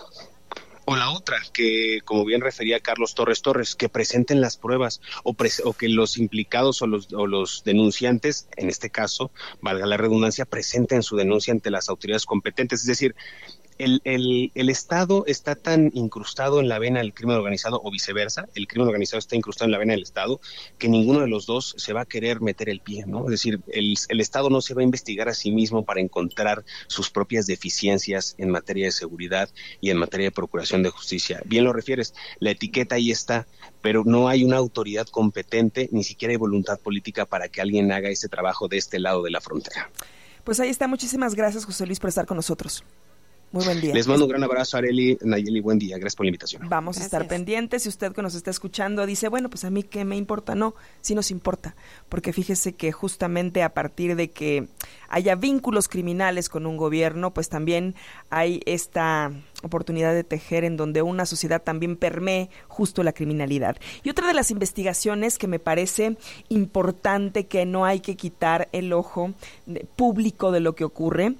O la otra, que como bien refería Carlos Torres Torres, que presenten las pruebas o, pres- o que los implicados o los, o los denunciantes, en este caso, valga la redundancia, presenten su denuncia ante las autoridades competentes. Es decir, El, el, el Estado está tan incrustado en la vena del crimen organizado, o viceversa, el crimen organizado está incrustado en la vena del Estado, que ninguno de los dos se va a querer meter el pie, ¿no? Es decir, el, el Estado no se va a investigar a sí mismo para encontrar sus propias deficiencias en materia de seguridad y en materia de procuración de justicia. Bien lo refieres, la etiqueta ahí está, pero no hay una autoridad competente, ni siquiera hay voluntad política para que alguien haga ese trabajo de este lado de la frontera.
Pues ahí está, muchísimas gracias, José Luis, por estar con nosotros. Muy buen día.
Les mando un gran abrazo, Areli, Nayeli, buen día. Gracias por la invitación.
Vamos
Gracias.
a estar pendientes. Si usted que nos está escuchando dice, bueno, pues a mí qué me importa, no, sí nos importa, porque fíjese que justamente a partir de que haya vínculos criminales con un gobierno, pues también hay esta oportunidad de tejer en donde una sociedad también permee justo la criminalidad. Y otra de las investigaciones que me parece importante, que no hay que quitar el ojo público de lo que ocurre,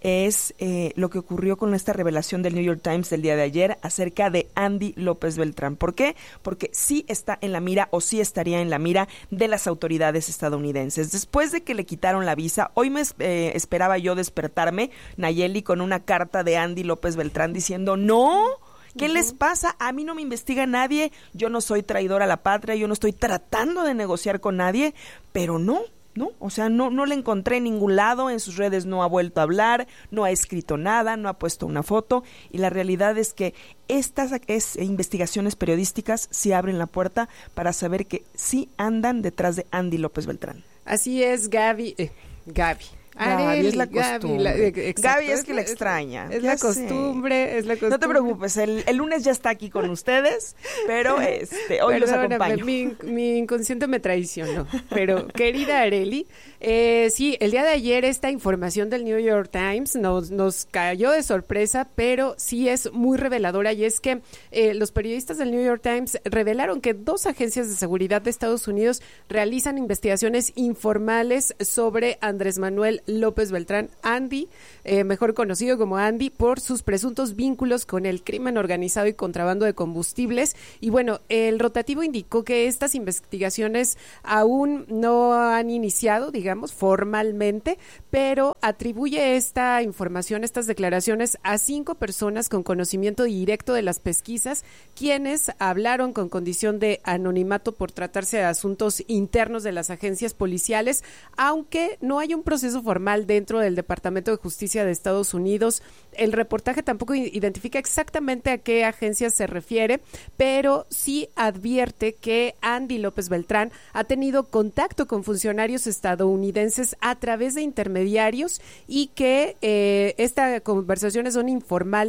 es eh, lo que ocurrió con esta revelación del New York Times del día de ayer acerca de Andy López Beltrán. ¿Por qué? Porque sí está en la mira, o sí estaría en la mira de las autoridades estadounidenses. Después de que le quitaron la visa, hoy me eh, esperaba yo despertarme, Nayeli, con una carta de Andy López Beltrán diciendo, no, ¿qué uh-huh. les pasa? A mí no me investiga nadie, yo no soy traidor a la patria, yo no estoy tratando de negociar con nadie, pero no. ¿No? O sea, no, no le encontré en ningún lado, en sus redes no ha vuelto a hablar, no ha escrito nada, no ha puesto una foto, y la realidad es que estas es, investigaciones periodísticas sí abren la puerta para saber que sí andan detrás de Andy López Beltrán.
Así es, Gaby. Eh, Gaby.
Gaby,
Arely,
es la costumbre.
Gaby, la, exacto,
Gaby es
es
que
la,
la extraña.
Es la costumbre, es la costumbre.
No te preocupes, el, el lunes ya está aquí con ustedes, pero este hoy los acompaño.
Mi, mi inconsciente me traicionó. Pero, querida Arely, eh, sí, el día de ayer esta información del New York Times nos, nos cayó de sorpresa, pero sí es muy reveladora, y es que eh, los periodistas del New York Times revelaron que dos agencias de seguridad de Estados Unidos realizan investigaciones informales sobre Andrés Manuel López Beltrán, Andy, eh, mejor conocido como Andy, por sus presuntos vínculos con el crimen organizado y contrabando de combustibles. Y bueno, el rotativo indicó que estas investigaciones aún no han iniciado, digamos, formalmente, pero atribuye esta información, estas declaraciones, a cinco personas con conocimiento directo de las pesquisas, quienes hablaron con condición de anonimato por tratarse de asuntos internos de las agencias policiales, aunque no hay un proceso formal dentro del Departamento de Justicia de Estados Unidos. El reportaje tampoco identifica exactamente a qué agencia se refiere, pero sí advierte que Andy López Beltrán ha tenido contacto con funcionarios estadounidenses a través de intermediarios, y que eh, estas conversaciones son informales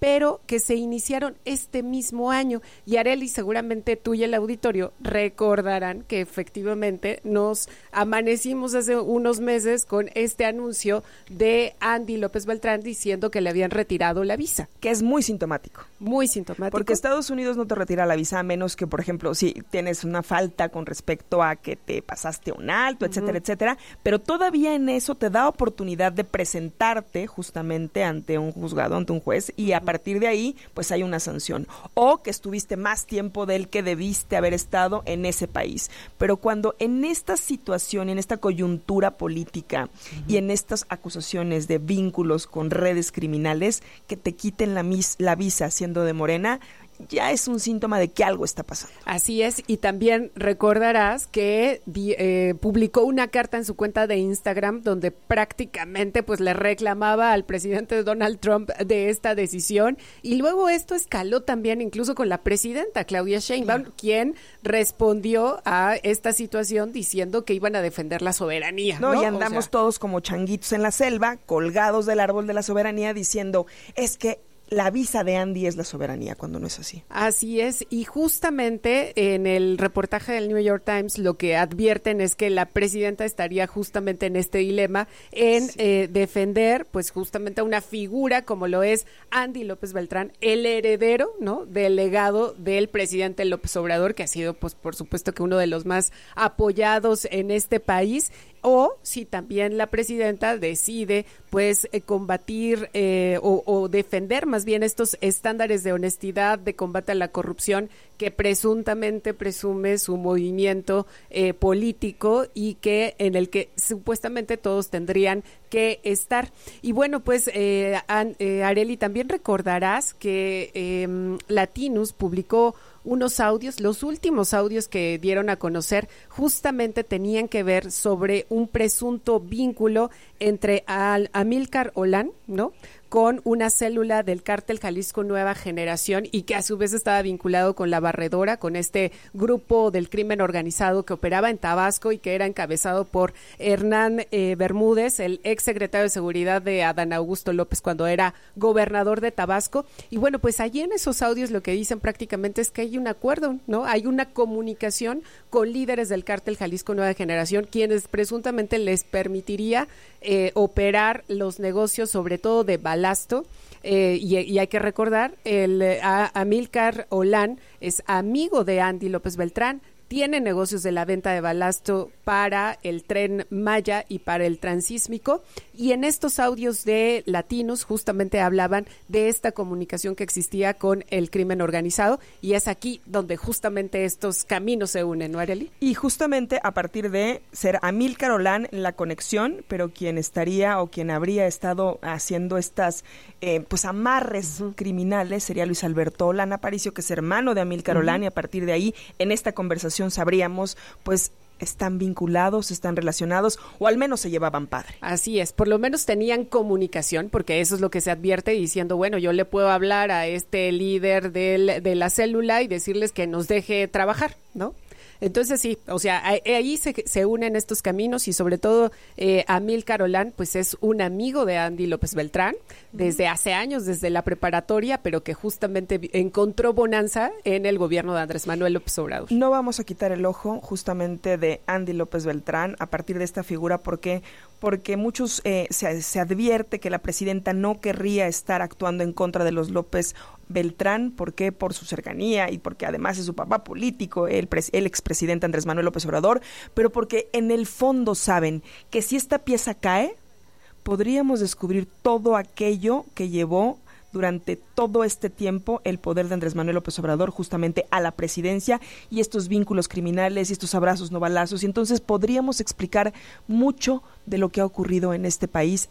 pero que se iniciaron este mismo año. Y Arely, seguramente tú y el auditorio recordarán que efectivamente nos amanecimos hace unos meses con este anuncio de Andy López Beltrán diciendo que le habían retirado la visa.
Que es muy sintomático.
Muy sintomático.
Porque Estados Unidos no te retira la visa a menos que, por ejemplo, si tienes una falta con respecto a que te pasaste un alto, etcétera, uh-huh. etcétera, pero todavía en eso te da oportunidad de presentarte justamente ante un juzgado, ante un juez, y a partir de ahí, pues hay una sanción. O que estuviste más tiempo del que debiste haber estado en ese país. Pero cuando en esta situación, en esta coyuntura política uh-huh. y en estas acusaciones de vínculos con redes criminales, que te quiten la, mis, la visa siendo de Morena, ya es un síntoma de que algo está pasando.
Así es, y también recordarás que di, eh, publicó una carta en su cuenta de Instagram donde prácticamente pues le reclamaba al presidente Donald Trump de esta decisión, y luego esto escaló también incluso con la presidenta Claudia Sheinbaum, claro. quien respondió a esta situación diciendo que iban a defender la soberanía.
No,
¿no?
y andamos o sea, todos como changuitos en la selva, colgados del árbol de la soberanía, diciendo, es que la visa de Andy es la soberanía, cuando no es así.
Así es, y justamente en el reportaje del New York Times lo que advierten es que la presidenta estaría justamente en este dilema en sí. eh, defender pues justamente a una figura como lo es Andy López Beltrán, el heredero, ¿no?, del legado del presidente López Obrador, que ha sido pues por supuesto que uno de los más apoyados en este país, o si también la presidenta decide pues eh, combatir eh, o, o defender más bien estos estándares de honestidad, de combate a la corrupción que presuntamente presume su movimiento eh, político y que en el que supuestamente todos tendrían que estar. Y bueno, pues eh, An, eh, Arely, también recordarás que eh, Latinus publicó unos audios, los últimos audios que dieron a conocer justamente tenían que ver sobre un presunto vínculo entre Al, Amílcar Olán, ¿no?, con una célula del cártel Jalisco Nueva Generación y que a su vez estaba vinculado con la Barredora, con este grupo del crimen organizado que operaba en Tabasco y que era encabezado por Hernán eh, Bermúdez, el ex secretario de Seguridad de Adán Augusto López cuando era gobernador de Tabasco. Y bueno, pues allí en esos audios lo que dicen prácticamente es que hay un acuerdo, ¿no? Hay una comunicación con líderes del cártel Jalisco Nueva Generación, quienes presuntamente les permitiría eh, operar los negocios, sobre todo de balasto, eh, y, y hay que recordar, el a, Amílcar Olán es amigo de Andy López Beltrán, tiene negocios de la venta de balasto para el Tren Maya y para el Transísmico, y en estos audios de Latinos justamente hablaban de esta comunicación que existía con el crimen organizado, y es aquí donde justamente estos caminos se unen, ¿no, Arely?
Y justamente a partir de ser Amílcar Olán la conexión, pero quien estaría o quien habría estado haciendo estas eh, pues amarres uh-huh. criminales sería Luis Alberto Olán Aparicio, que es hermano de Amílcar uh-huh. Olán, y a partir de ahí, en esta conversación sabríamos, pues, están vinculados, están relacionados, o al menos se llevaban padre.
Así es, por lo menos tenían comunicación, porque eso es lo que se advierte, diciendo, bueno, yo le puedo hablar a este líder del, de la célula y decirles que nos deje trabajar, ¿no? Entonces sí, o sea, ahí se, se unen estos caminos, y sobre todo eh, Amílcar Olán pues es un amigo de Andy López Beltrán desde hace años, desde la preparatoria, pero que justamente encontró bonanza en el gobierno de Andrés Manuel López Obrador.
No vamos a quitar el ojo justamente de Andy López Beltrán a partir de esta figura, porque porque muchos eh, se, se advierte que la presidenta no querría estar actuando en contra de los López Beltrán, porque por su cercanía y porque además es su papá político, el, pres, el expresidente Andrés Manuel López Obrador, pero porque en el fondo saben que si esta pieza cae, podríamos descubrir todo aquello que llevó durante todo este tiempo el poder de Andrés Manuel López Obrador justamente a la presidencia, y estos vínculos criminales y estos abrazos no balazos, y entonces podríamos explicar mucho de lo que ha ocurrido en este país